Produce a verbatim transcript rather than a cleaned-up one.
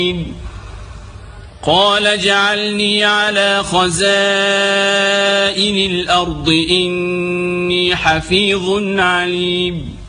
قال اجعلني على خزائن الأرض إني حفيظ عليم